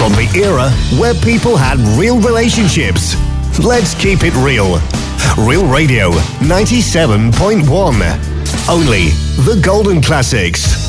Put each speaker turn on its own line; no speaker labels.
From the era where people had real relationships. Let's keep it real. Real Radio 97.1. Only the golden classics.